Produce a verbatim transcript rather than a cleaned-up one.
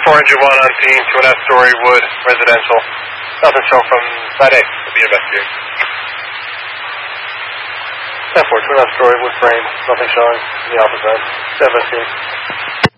four engine one on scene, two and a half story wood, residential. Nothing shown from side A to be investigated. ten four, two and a half story wood frame, nothing showing from the opposite side. Investigating.